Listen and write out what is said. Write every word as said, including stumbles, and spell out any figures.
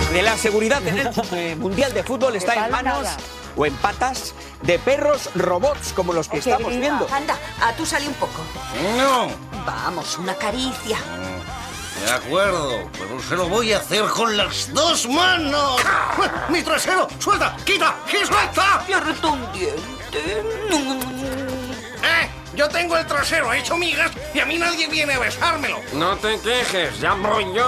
de la seguridad en el eh, Mundial de Fútbol está en manos o en patas de perros robots como los que estamos viendo. Anda, a tú sale un poco. No. Vamos, una caricia. De acuerdo, pero se lo voy a hacer con las dos manos. ¡Mi trasero! ¡Suelta! ¡Quita! ¡Y suelta! Me ha roto un diente. ¡Eh! Yo tengo el trasero hecho migas y a mí nadie viene a besármelo. No te quejes, ya voy yo.